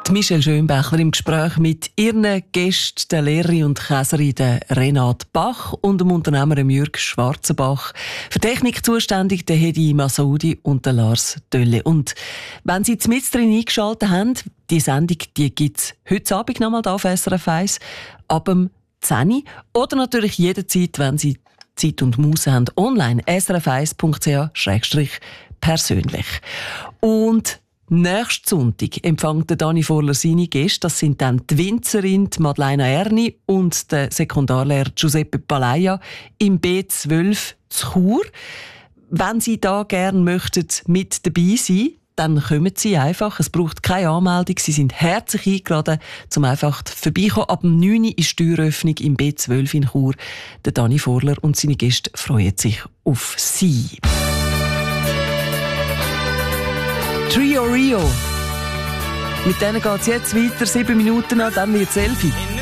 Die Michelle Schönbächler im Gespräch mit ihren Gästen, der Lehrerin und Käserin Renate Bach und dem Unternehmer Jürg Schwarzenbach. Für Technik zuständig der Hedi Masoudi und der Lars Dölle. Und wenn Sie mit drin eingeschaltet haben, die Sendung gibt es heute Abend nochmal auf SRF 1 ab dem 10 Uhr. Oder natürlich jederzeit, wenn Sie Zeit und Muße haben, online srf1.ch/persönlich. Und nächsten Sonntag empfängt Dani Vorler seine Gäste. Das sind dann die Winzerin die Madeleine Erni und der Sekundarlehrer Giuseppe Palaia im B12 zu Chur. Wenn Sie da gerne möchten mit dabei sein, dann kommen Sie einfach. Es braucht keine Anmeldung. Sie sind herzlich eingeladen, um einfach vorbeikommen. Ab dem 9 Uhr ist die Türöffnung im B12 in Chur. Der Dani Vorler und seine Gäste freuen sich auf Sie. Trio Rio. Mit denen geht es jetzt weiter. 7 Minuten an, dann wird es 11 Uhr.